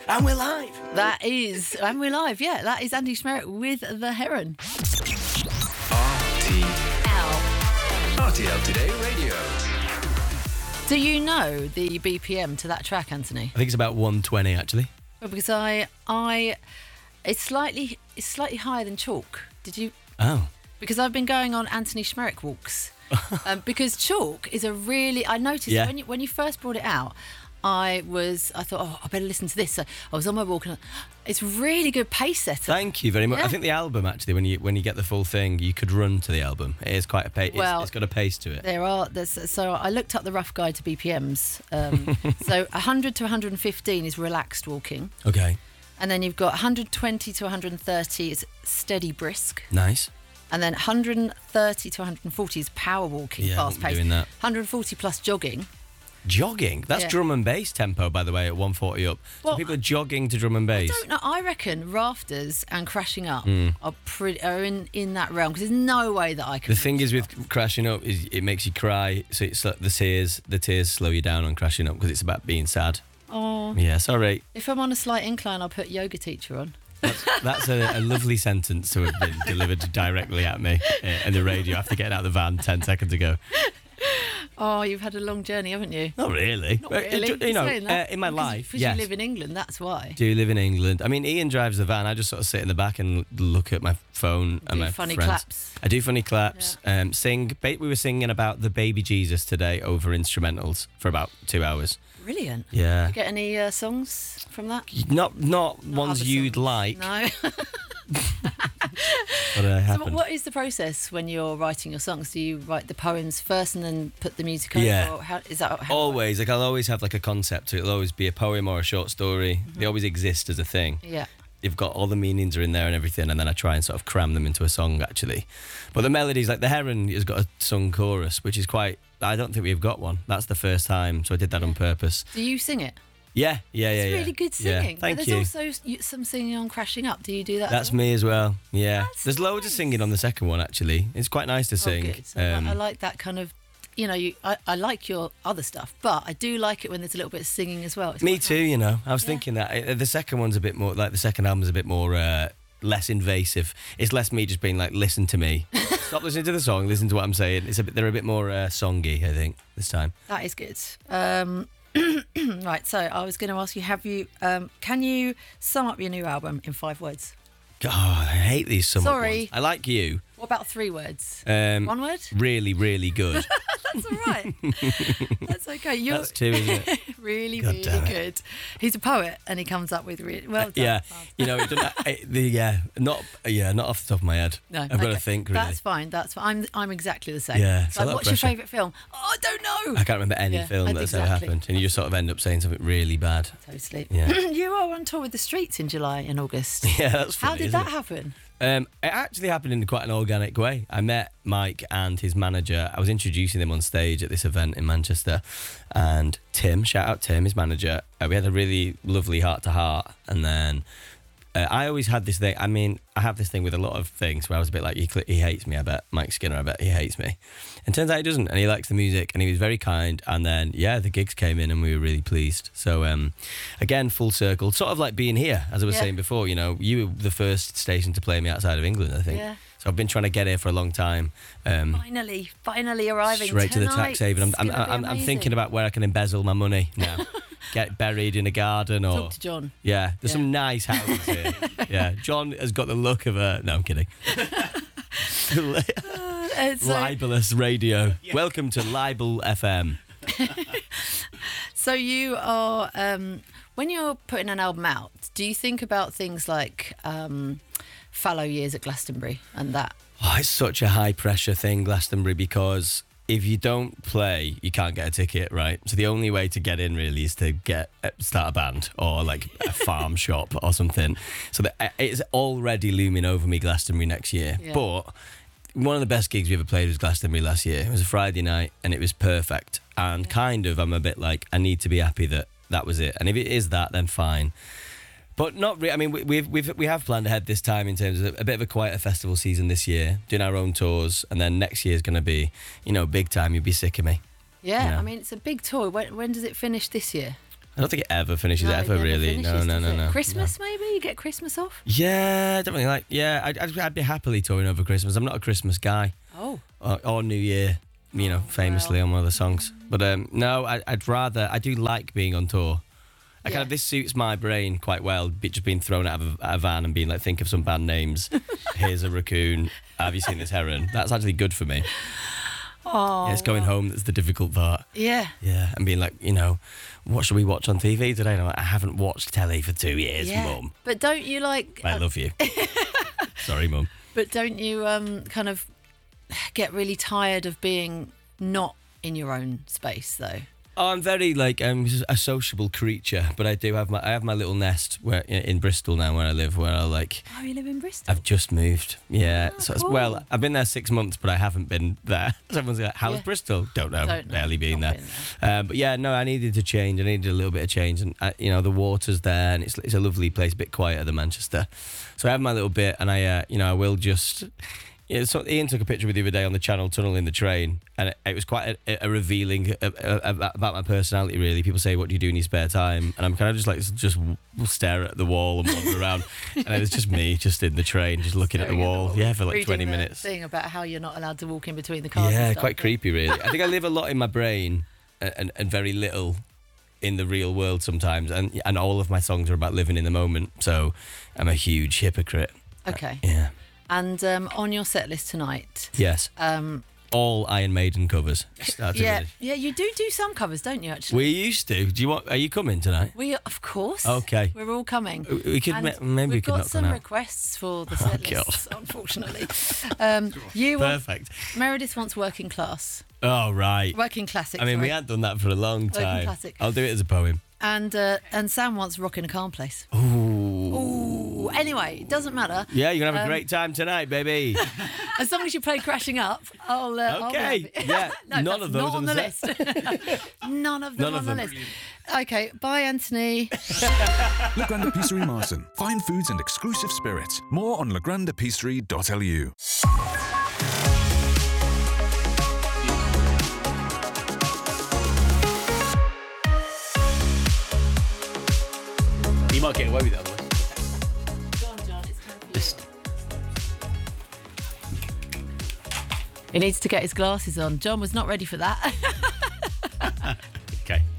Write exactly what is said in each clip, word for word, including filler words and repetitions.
And we're live. That is, and we're live, yeah. That is Andy Schmerich with The Heron. R T L. R T L Today Radio. Do you know the B P M to that track, Anthony? I think it's about one twenty, actually. Well, because I, I, it's slightly, it's slightly higher than Chalk. Did you? Oh. Because I've been going on Anthony Schmerich walks. um, because Chalk is a really, I noticed Yeah. when you when you first brought it out, I was, I thought, oh, I better listen to this. So I was on my walk and it's really good pace setter. Thank you very much. Yeah. I think the album, actually, when you when you get the full thing, you could run to the album. It is quite a pace. Well, it's, it's got a pace to it. There are, there's, so I looked up the rough guide to B P Ms. Um, so one hundred to one hundred fifteen is relaxed walking. Okay. And then you've got one hundred twenty to one hundred thirty is steady brisk. Nice. And then one hundred thirty to one hundred forty is power walking, Yeah, fast I'm paced. doing that. one hundred forty plus jogging. Jogging. That's Yeah. drum and bass tempo, by the way, at one forty up. Well, so people are jogging to drum and bass. I don't know. I reckon Rafters and Crashing Up Mm. are pretty are in, in that realm because there's no way that I can. The thing is with Crashing Up is it makes you cry. So it's like the tears, the tears slow you down on Crashing Up because it's about being sad. Oh, Yeah, sorry. if I'm on a slight incline, I'll put Yoga Teacher on. That's, that's a, a lovely sentence to have been delivered directly at me uh, in the radio after getting out of the van ten seconds ago. Oh, you've had a long journey, haven't you? Not really. Not But, uh, really. ju- You're you know, saying uh, that. in my Because- life, because yes. you live in England, that's why. Do live in England. I mean, Ian drives the van. I just sort of sit in the back and look at my phone and Do my funny friends. claps. I do funny claps. Um, sing. Ba- we were singing about the baby Jesus today over instrumentals for about two hours. Brilliant. Yeah. You get any uh, songs from that? Not not Not ones other you'd songs. like. No. But uh, So happened. what is the process when you're writing your songs? Do you write the poems first and then put the music over? Yeah. Or how, is that how Always, like I'll always have like a concept to it. It'll always be a poem or a short story. They always exist as a thing. Yeah. You've got all the meanings are in there and everything, and then I try and sort of cram them into a song actually. But the melodies, like the Heron has got a sung chorus, which is quite. I don't think we've got one. That's the first time, so I did that on purpose. Do you sing it? Yeah, yeah, yeah, It's yeah. really good Yeah, singing. thank but you. there's also s- some singing on Crashing Up. Do you do that? as That's well? me as well. Yeah, That's there's loads of nice. singing on the second one actually. It's quite nice to Oh, sing. good. So I- Um, I like that kind of. You know, you, I, I like your other stuff, but I do like it when there's a little bit of singing as well. It's Me quite too, nice. you know. I was Yeah. thinking that uh, the second one's a bit more like the second album's a bit more uh, less invasive. It's less me just being like, listen to me, stop listening to the song, listen to what I'm saying. It's a bit, they're a bit more uh, songy, I think, this time. That is good. Um, right, so I was going to ask you: Have you? Um, can you sum up your new album in five words? God, I hate these sum up Sorry. ones. I like you. What about three words? Um, One word? Really, really good. That's all right. That's okay. You're That's two, isn't it? really, God really damn it. good. He's a poet, and he comes up with really well done. Yeah, Well you know, it doesn't, I, the, yeah, not yeah, not off the top of my head. No, I've got okay. to think really. That's fine. That's fine. I'm I'm exactly the same. Yeah, It's it's a like, lot of what's your pressure. favourite film? Oh, I don't know. I can't remember any Yeah, film I- that's ever exactly. happened, and you just sort of end up saying something really bad. Totally. Yeah. You are on tour with the Streets in July and August. Yeah, that's funny. How did isn't that it? happen? Um, it actually happened in quite an organic way. I met Mike and his manager. I was introducing them on stage at this event in Manchester, and Tim, shout out Tim, his manager. Uh, we had a really lovely heart to heart, and then uh, I always had this thing. I mean, I have this thing with a lot of things where I was a bit like, he, cl- he hates me. I bet Mike Skinner. I bet he hates me. And turns out he doesn't, and he likes the music, and he was very kind. And then yeah, the gigs came in, and we were really pleased. So um, again, full circle, sort of like being here, as I was Yeah. saying before. You know, you were the first station to play me outside of England, I think. Yeah. So I've been trying to get here for a long time. Um, Finally, finally arriving straight to the tonight. tax haven. I'm, It's I'm, gonna be I'm, I'm amazing. thinking about where I can embezzle my money now. Get buried in a garden or Talk to John. yeah. There's Yeah. some nice houses here. Yeah, John has got the look of a. No, I'm kidding. Uh, so, Libelous radio. Welcome to Libel F M. so you are um, when you're putting an album out, do you think about things like um, fallow years at Glastonbury and that? Oh, it's such a high pressure thing, Glastonbury, because if you don't play, you can't get a ticket, right? So the only way to get in really is to get uh, start a band or like a farm shop or something. So that uh, it's already looming over me, Glastonbury next year. Yeah. But one of the best gigs we ever played was Glastonbury last year. It was a Friday night and it was perfect. And kind of, I'm a bit like, I need to be happy that that was it. And if it is that, then fine. But not really. I mean, we, we've we've we have planned ahead this time in terms of a bit of a quieter festival season this year, doing our own tours, and then next year's going to be, you know, big time. You'd be sick of me. Yeah, Yeah. I mean, it's a big tour. When, when does it finish this year? I don't think it ever finishes, No, it ever never really. finishes, no, no, does no, it? no. Christmas, maybe you get Christmas off. Yeah, I don't really like. Yeah, I'd, I'd, I'd be happily touring over Christmas. I'm not a Christmas guy. Oh, Or, or New Year, you know, famously well. on one of the songs. But um, no, I, I'd rather. I do like being on tour. I Yeah. kind of this suits my brain quite well. be- Just being thrown out of a, a van and being like, think of some band names. Here's a raccoon. Have you seen this heron? That's actually good for me. oh, Yeah, it's going home that's the difficult part. yeah. Yeah, and being like, you know, what should we watch on T V today? And I'm like, I haven't watched telly for two years, Yeah. Mum. But don't you like? I uh, love you. Sorry, Mum. But don't you um kind of get really tired of being not in your own space though? Oh, I'm very like I'm a sociable creature, but I do have my I have my little nest where in Bristol now where I live, where I like Oh, you live in Bristol. I've just moved. Yeah, Ah, so it's, cool. well, I've been there six months, but I haven't been there. Someone's like, "How's Yeah. Bristol?" Don't know. Don't know. Barely been Not there. been Um, but yeah, no, I needed to change. I needed a little bit of change, and I, you know, the water's there, and it's it's a lovely place, a bit quieter than Manchester. So I have my little bit, and I, uh, you know, I will just. Yeah, so Ian took a picture with you the other day on the Channel Tunnel in the train, and it, it was quite a, a revealing uh, uh, about about my personality. Really, people say, "What do you do in your spare time?" And I'm kind of just like just stare at the wall and wander around, and it was just me, just in the train, just looking at the wall. Yeah, for like Reading twenty the minutes. Thing about how you're not allowed to walk in between the cars. Yeah, and stuff, quite but- creepy, really. I think I live a lot in my brain, and, and, and very little in the real world sometimes, and and all of my songs are about living in the moment. So I'm a huge hypocrite. Okay. Yeah. And um, on your set list tonight, Yes. um, All Iron Maiden covers. Start to yeah, finish. yeah, you do do some covers, don't you? Actually, We used to. Do you want? Are you coming tonight? we of course. Okay. we're all coming. We could And ma- maybe we we've could got knock some one out. requests for the set God. lists, unfortunately. Um, you want, Perfect. Meredith wants Working Class, Oh right. Working Classic. I mean, we sorry. hadn't done that for a long Working time. classic. I'll do it as a poem. and uh, and Sam wants Rockin' a Calm Place. Ooh. Ooh. Anyway, it doesn't matter. Yeah, you're gonna have a Um, great time tonight, baby. As long as you play Crashing Up, I'll. Uh, I'll be Okay, happy. yeah, no, none that's of those not on on the the list. None of them None on of the them. list. Okay, bye, Anthony. La Grande Pizzeria Marson. Fine foods and exclusive spirits. More on lagrandepisterie dot l u. You might get away with it otherwise. Just He needs to get his glasses on. John was not ready for that. okay.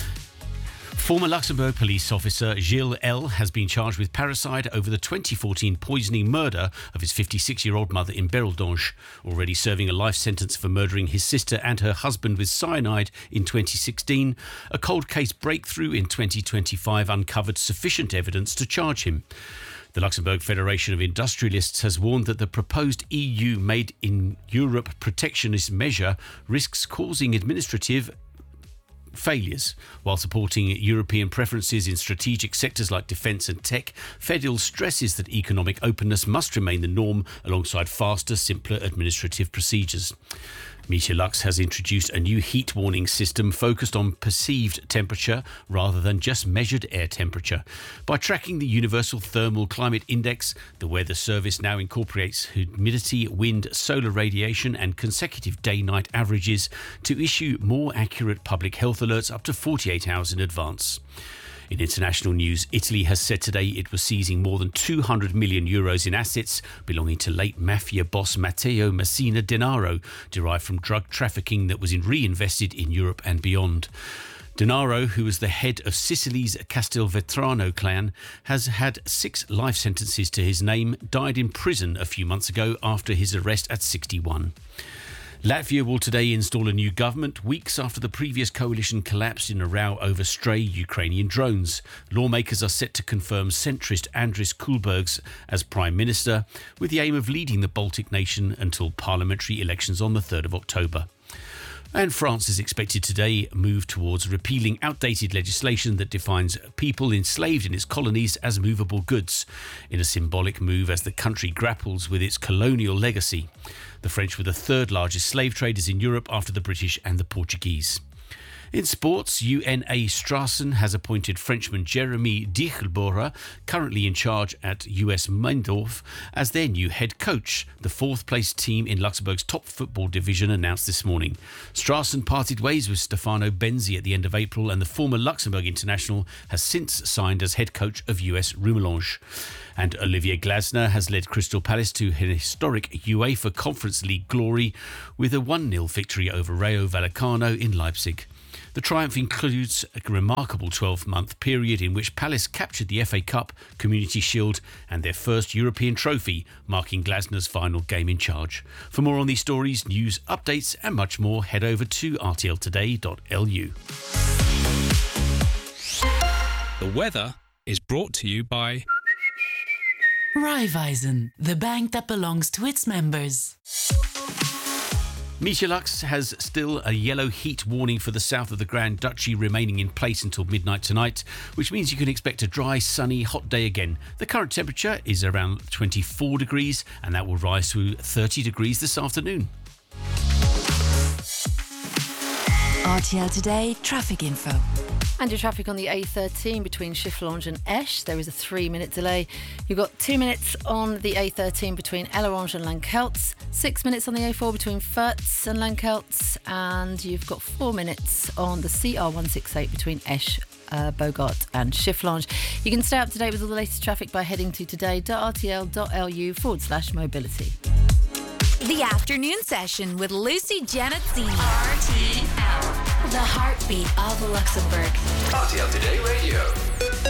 Former Luxembourg police officer Gilles L. has been charged with parricide over the twenty fourteen poisoning murder of his fifty-six-year-old mother in Bereldange, already serving a life sentence for murdering his sister and her husband with cyanide in twenty sixteen. A cold case breakthrough in twenty twenty-five uncovered sufficient evidence to charge him. The Luxembourg Federation of Industrialists has warned that the proposed E U Made in Europe protectionist measure risks causing administrative failures. While supporting European preferences in strategic sectors like defence and tech, Fedil stresses that economic openness must remain the norm alongside faster, simpler administrative procedures. Meteorlux has introduced a new heat warning system focused on perceived temperature rather than just measured air temperature. By tracking the Universal Thermal Climate Index, the weather service now incorporates humidity, wind, solar radiation and consecutive day-night averages to issue more accurate public health alerts up to forty-eight hours in advance. In international news, Italy has said today it was seizing more than two hundred million euros in assets belonging to late mafia boss Matteo Messina Denaro, derived from drug trafficking that was in reinvested in Europe and beyond. Denaro, who was the head of Sicily's Castelvetrano clan, has had six life sentences to his name, died in prison a few months ago after his arrest at sixty-one. Latvia will today install a new government, weeks after the previous coalition collapsed in a row over stray Ukrainian drones. Lawmakers are set to confirm centrist Andris Kulbergs as Prime Minister, with the aim of leading the Baltic nation until parliamentary elections on the third of October. And France is expected today move towards repealing outdated legislation that defines people enslaved in its colonies as movable goods, in a symbolic move as the country grapples with its colonial legacy. The French were the third largest slave traders in Europe after the British and the Portuguese. In sports, U N A Strassen has appointed Frenchman Jeremy Dichelbora, currently in charge at U S Mendorf, as their new head coach. The fourth-placed team in Luxembourg's top football division announced this morning. Strassen parted ways with Stefano Benzi at the end of April, and the former Luxembourg international has since signed as head coach of U S Rumelange. And Olivier Glasner has led Crystal Palace to historic UEFA Conference League glory with a one nil victory over Rayo Vallecano in Leipzig. The triumph includes a remarkable twelve-month period in which Palace captured the F A Cup, Community Shield and their first European trophy, marking Glasner's final game in charge. For more on these stories, news, updates and much more, head over to r t l today dot l u. The weather is brought to you by Raiffeisen, the bank that belongs to its members. Meteorlux has still a yellow heat warning for the south of the Grand Duchy remaining in place until midnight tonight, which means you can expect a dry, sunny, hot day again. The current temperature is around twenty-four degrees and that will rise to thirty degrees this afternoon. R T L Today traffic info. And your traffic on the A thirteen between Chiffelange and Esch. There is a three-minute delay. You've got two minutes on the A thirteen between Ellerange and Lankelts, six minutes on the A four between Furtz and Lankelts, and you've got four minutes on the C R one sixty-eight between Esch, uh, Bogart and Chiffelange. You can stay up to date with all the latest traffic by heading to today.rtl.lu forward slash mobility. The afternoon session with Lucy Janetzini. R T L, the heartbeat of Luxembourg. R T L Today Radio.